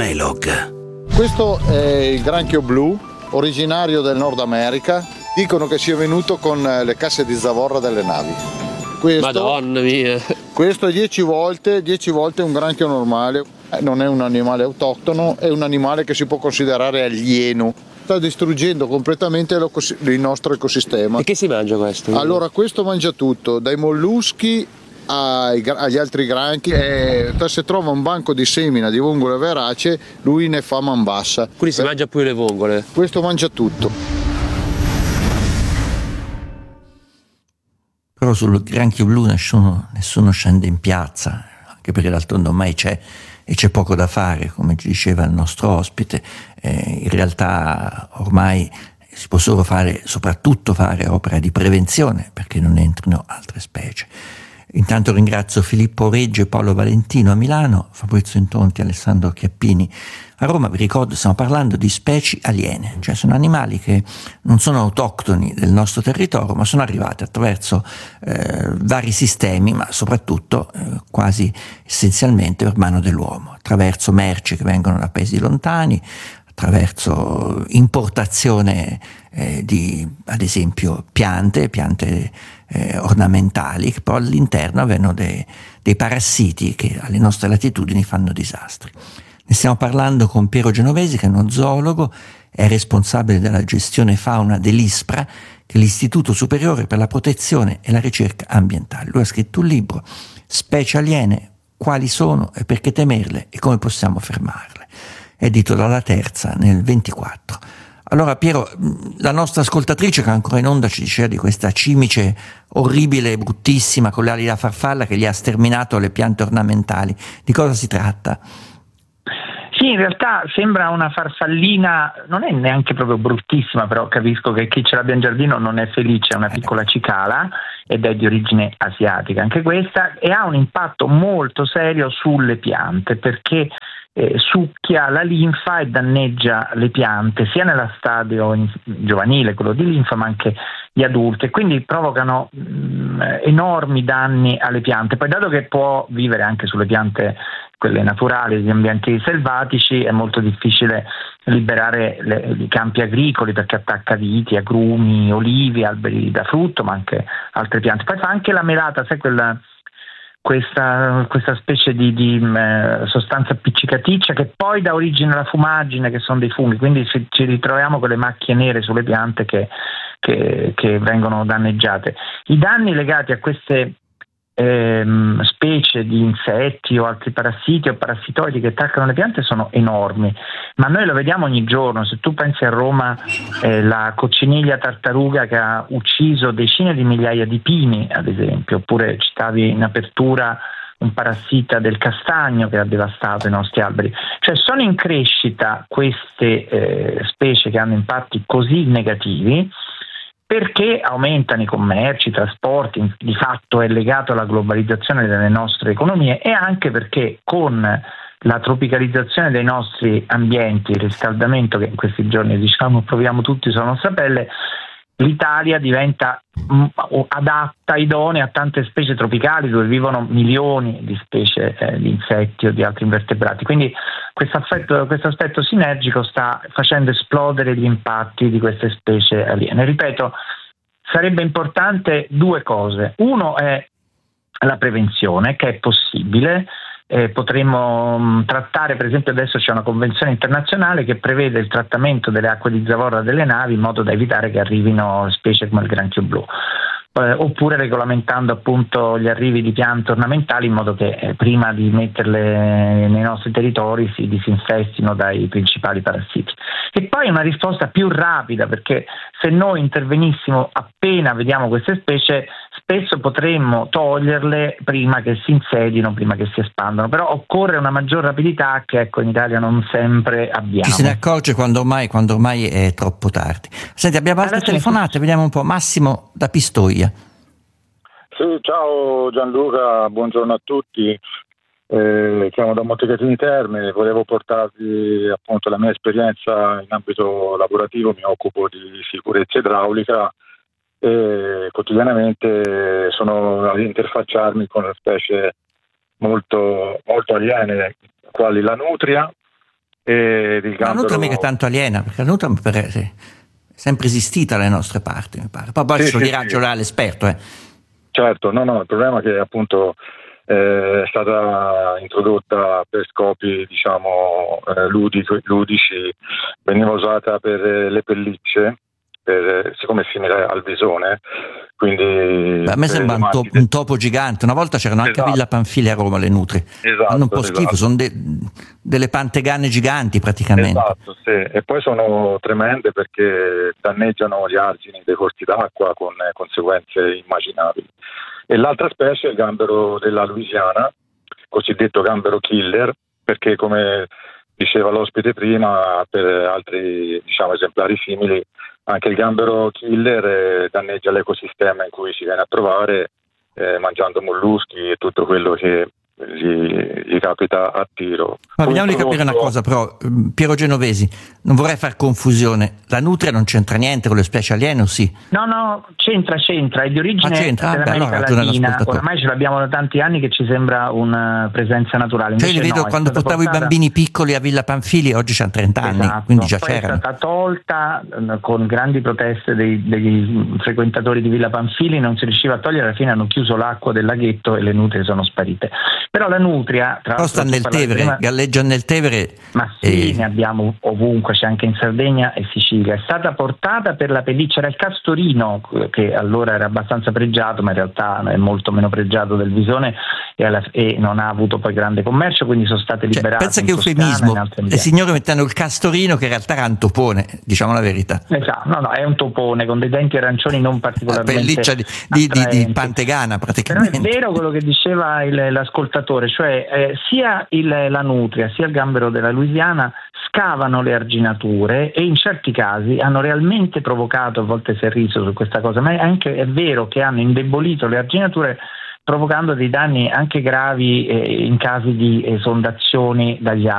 Melog. Questo è il granchio blu, originario del Nord America. Dicono che sia venuto con le casse di zavorra delle navi. Madonna mia! Questo è 10 volte un granchio normale. Non è un animale autoctono, è un animale che si può considerare alieno. Sta distruggendo completamente il nostro ecosistema. E che si mangia questo? Allora, questo mangia tutto, dai molluschi agli altri granchi. Se trova un banco di semina di vongole verace, lui ne fa man bassa. Quindi si mangia pure le vongole? Questo mangia tutto. Però sul granchio blu nessuno scende in piazza, anche perché d'altronde ormai c'è poco da fare, come ci diceva il nostro ospite. In realtà ormai si può soprattutto fare opera di prevenzione perché non entrino altre specie. Intanto ringrazio Filippo Reggio e Paolo Valentino a Milano, Fabrizio Intonti e Alessandro Chiappini a Roma. Vi ricordo, stiamo parlando di specie aliene, cioè sono animali che non sono autoctoni del nostro territorio, ma sono arrivati attraverso vari sistemi, ma soprattutto quasi essenzialmente per mano dell'uomo, attraverso merci che vengono da paesi lontani, attraverso importazione di, ad esempio, piante ornamentali, che poi all'interno avevano dei parassiti che alle nostre latitudini fanno disastri. Ne stiamo parlando con Piero Genovesi, che è uno zoologo, è responsabile della gestione fauna dell'ISPRA, che è l'Istituto Superiore per la Protezione e la Ricerca Ambientale. Lui ha scritto un libro, Specie aliene, quali sono e perché temerle e come possiamo fermarle, edito dalla Terza nel 24. Allora Piero, la nostra ascoltatrice che è ancora in onda ci diceva di questa cimice orribile e bruttissima con le ali da farfalla che gli ha sterminato le piante ornamentali. Di cosa si tratta? Sì, in realtà sembra una farfallina, non è neanche proprio bruttissima, però capisco che chi ce l'abbia in giardino non è felice, è una piccola cicala ed è di origine asiatica anche questa, e ha un impatto molto serio sulle piante perché succhia la linfa e danneggia le piante sia nello stadio giovanile, quello di linfa, ma anche gli adulti, e quindi provocano enormi danni alle piante. Poi, dato che può vivere anche sulle piante quelle naturali, gli ambienti selvatici, è molto difficile liberare i campi agricoli perché attacca viti, agrumi, olivi, alberi da frutto, ma anche altre piante. Poi fa anche la melata, sai, questa specie di sostanza appiccicaticcia che poi dà origine alla fumaggine, che sono dei funghi, quindi ci ritroviamo con le macchie nere sulle piante che vengono danneggiate. I danni legati a queste specie di insetti o altri parassiti o parassitoidi che attaccano le piante sono enormi, ma noi lo vediamo ogni giorno. Se tu pensi a Roma, la cocciniglia tartaruga che ha ucciso decine di migliaia di pini, ad esempio, oppure citavi in apertura un parassita del castagno che ha devastato i nostri alberi. Cioè sono in crescita queste specie che hanno impatti così negativi perché aumentano i commerci, i trasporti, di fatto è legato alla globalizzazione delle nostre economie, e anche perché con la tropicalizzazione dei nostri ambienti, il riscaldamento che in questi giorni proviamo tutti sulla nostra pelle, l'Italia diventa adatta, idonea a tante specie tropicali dove vivono milioni di specie di insetti o di altri invertebrati. Quindi questo aspetto sinergico sta facendo esplodere gli impatti di queste specie aliene. Ripeto, sarebbe importante due cose. Uno è la prevenzione, che è possibile. Potremmo trattare, per esempio adesso c'è una convenzione internazionale che prevede il trattamento delle acque di zavorra delle navi in modo da evitare che arrivino specie come il granchio blu, oppure regolamentando appunto gli arrivi di piante ornamentali in modo che prima di metterle nei nostri territori si disinfestino dai principali parassiti. E poi una risposta più rapida, perché se noi intervenissimo appena vediamo queste specie, spesso potremmo toglierle prima che si insedino, prima che si espandano, però occorre una maggior rapidità che in Italia non sempre abbiamo. Ci se ne accorge quando ormai è troppo tardi. Senti, abbiamo altre telefonate, vediamo un po'. Massimo da Pistoia. Sì, ciao Gianluca, buongiorno a tutti. Siamo da Montecatini Terme, volevo portarvi appunto la mia esperienza in ambito lavorativo. Mi occupo di sicurezza idraulica e quotidianamente sono ad interfacciarmi con specie molto, molto aliene, quali la nutria, ed il La gambero... nutria mica tanto aliena, perché la nutria è sempre esistita dalle nostre parti, mi pare. Poi Sì, ce lo sì, dirà, sì. ce l'ha l'esperto. Certo, no, il problema è che appunto è stata introdotta per scopi, diciamo, ludici, veniva usata per le pellicce, siccome è simile al visone, quindi... Beh, a me sembra un topo gigante. Una volta c'erano anche a Villa Pamphili a Roma le nutrie. Esatto, Fanno un po' schifo, sono delle pantegane giganti praticamente. Esatto, sì. E poi sono tremende perché danneggiano gli argini dei corsi d'acqua con conseguenze immaginabili. E l'altra specie è il gambero della Louisiana, cosiddetto gambero killer, perché come diceva l'ospite prima, per altri, diciamo, esemplari simili, anche il gambero killer danneggia l'ecosistema in cui si viene a trovare, mangiando molluschi e tutto quello che gli capita a tiro. Ma vediamo di capire una cosa però, Piero Genovesi, non vorrei far confusione, la nutria non c'entra niente con le specie aliene o sì? No, c'entra, è di origine allora, latina, oramai ce l'abbiamo da tanti anni che ci sembra una presenza naturale. Cioè, li vedo quando portavo i bambini piccoli a Villa Pamphili, oggi c'hanno 30 anni, esatto, quindi già poi c'erano. è stata tolta con grandi proteste degli frequentatori di Villa Pamphili, non si riusciva a togliere, alla fine hanno chiuso l'acqua del laghetto e le nutrie sono sparite. Però la nutria, tra l'altro, sta nel Tevere, galleggia nel Tevere. Ma sì, ne abbiamo ovunque, c'è anche in Sardegna e Sicilia. È stata portata per la pelliccia, era il castorino che allora era abbastanza pregiato, ma in realtà è molto meno pregiato del visone e non ha avuto poi grande commercio, quindi sono state liberate. Pensa che eufemismo, il signore mettendo il castorino che in realtà era un topone, diciamo la verità. Esatto, no, è un topone con dei denti arancioni non particolarmente pelliccia di pantegana praticamente. Però è vero quello che diceva l'ascoltatore, cioè sia la nutria sia il gambero della Louisiana scavano le arginature e in certi casi hanno realmente provocato, a volte si è riso su questa cosa, ma è vero che hanno indebolito le arginature provocando dei danni anche gravi in casi di esondazioni dagli